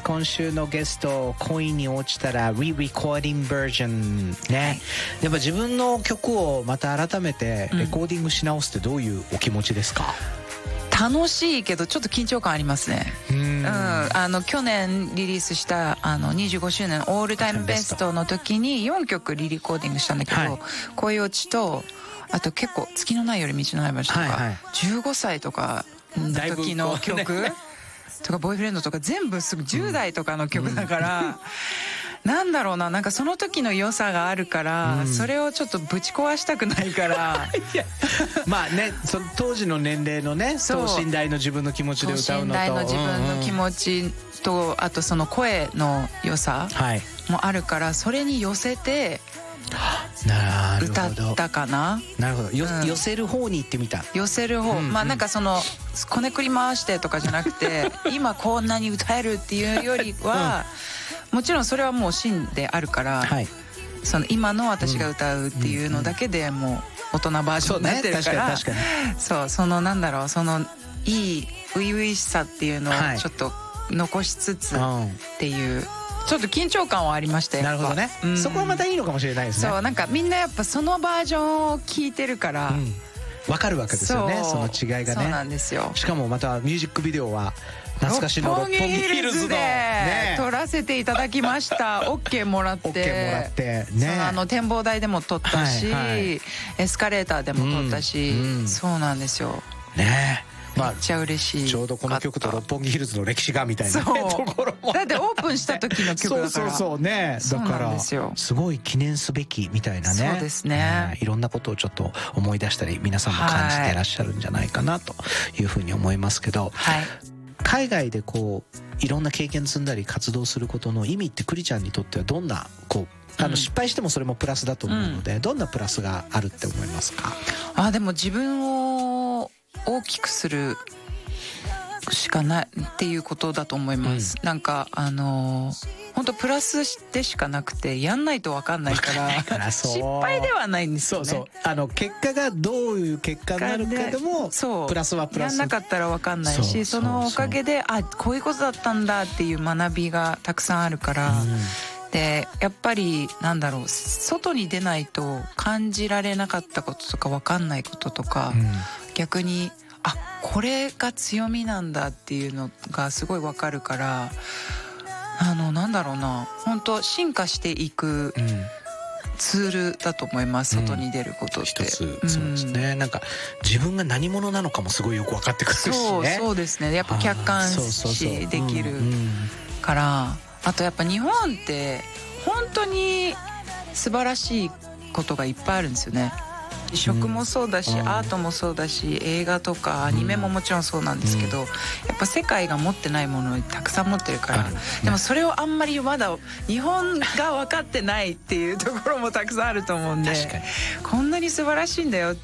今週のゲスト、恋に落ちたらリレコーディングバージョンね、はい、やっぱ自分の曲をまた改めてレコーディングし直すってどういうお気持ちですか？ 楽しいけどちょっと緊張感ありますね。去年リリースした25周年オールタイムベストの時に4曲リレコーディングしたんだけど、はい、恋落ちとあと結構月のないより道のない話とか、はいはい、15歳とかの時の曲とかボーイフレンドとか全部すぐ10代とかの曲だから、なんだろうな、なんかその時の良さがあるから、それをちょっとぶち壊したくないからいやまあね、その当時の年齢のね、等身大の自分の気持ちで歌うのと、 等身大の自分の気持ちと、あとその声の良さもあるから、それに寄せて歌ったかな。 なるほど、寄せる方に行ってみた。 寄せる方、まあなんかそのこねくり回してとかじゃなくて今こんなに歌えるっていうよりは、もちろんそれはもう芯であるから、はい、その今の私が歌うっていうのだけでもう大人バージョンになってるから、そのなんだろう、そのいい初々しさっていうのをちょっと残しつつっていう、ちょっと緊張感はありましたよ。 なるほどね、そこはまたいいのかもしれないですね。 そう、なんかみんなやっぱそのバージョンを聞いてるから、 分かるわけですよね、その違いがね。 そうなんですよ。しかもまたミュージックビデオは懐かしの六本木ヒルズで撮らせていただきました。 OK もらってね、 展望台でも撮ったし、エスカレーターでも撮ったし、そうなんですよね。めっちゃ嬉しい。 ちょうどこの曲と六本木ヒルズの歴史がみたいなところも、 だってオープンした時の曲だから。 そうね、だからすごい記念すべきみたいなね。 そうですね、 いろんなことをちょっと思い出したり皆さんも感じてらっしゃるんじゃないかなというふうに思いますけど、海外でこういろんな経験積んだり活動することの意味ってクリちゃんにとってはどんな、こう失敗してもそれもプラスだと思うので、どんなプラスがあるって思いますか？ でも自分を大きくするしかないっていうことだと思います。なんか本当プラスでしかなくて、やんないと分かんないから失敗ではないんですよね。 結果がどういう結果になるかでもプラスはプラス、 やんなかったら分かんないし、そのおかげでこういうことだったんだっていう学びがたくさんあるから、でやっぱりなんだろう、外に出ないと感じられなかったこととか分かんないこととか、逆にこれが強みなんだっていうのがすごい分かるから、なんだろうな、本当進化していくツールだと思います、外に出ることって。 一つ、そうですね。なんか自分が何者なのかもすごいよく分かってくるしね。 そうですね、やっぱ客観視できるから。あとやっぱ日本って本当に素晴らしいことがいっぱいあるんですよね。食もそうだし、アートもそうだし、映画とかアニメももちろんそうなんですけど、やっぱ世界が持ってないものをたくさん持ってるから、でもそれをあんまりまだ日本が分かってないっていうところもたくさんあると思うんで、こんなに素晴らしいんだよって